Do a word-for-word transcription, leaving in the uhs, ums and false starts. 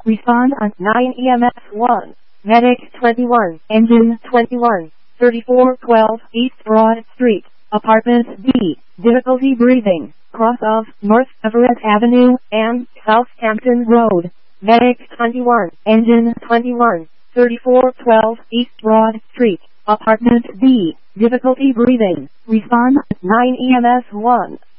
Respond on nine E M S one. Medic twenty-one. Engine twenty-one. thirty-four twelve East Broad Street. Apartment B. Difficulty breathing. Cross of North Everett Avenue and Southampton Road. Medic twenty-one. Engine twenty-one. thirty-four twelve East Broad Street. Apartment B. Difficulty breathing. Respond nine E M S one.